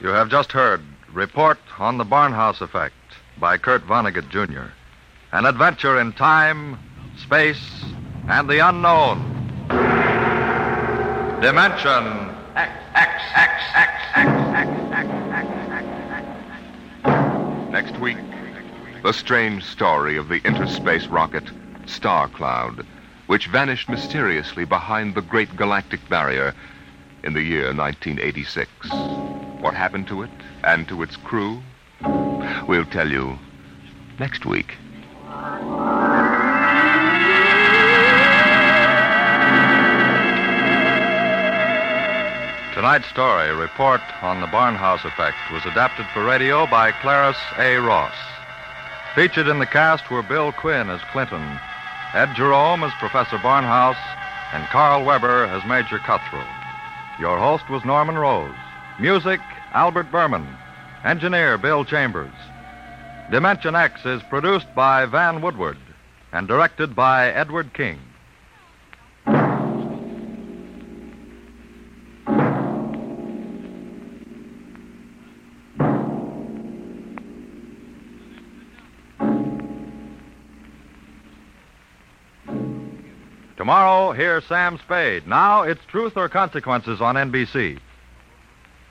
You have just heard Report on the Barnhouse Effect by Kurt Vonnegut, Jr. An adventure in time, space, and the unknown. Dimension X. Next week, the strange story of the interspace rocket Star Cloud, which vanished mysteriously behind the Great Galactic Barrier in the year 1986. What happened to it and to its crew? We'll tell you next week. Tonight's story, Report on the Barnhouse Effect, was adapted for radio by Clarence A. Ross. Featured in the cast were Bill Quinn as Clinton, Ed Jerome as Professor Barnhouse, and Carl Weber as Major Cutthroat. Your host was Norman Rose. Music, Albert Berman. Engineer, Bill Chambers. Dimension X is produced by Van Woodward and directed by Edward King. Tomorrow, hear Sam Spade. Now, it's Truth or Consequences on NBC.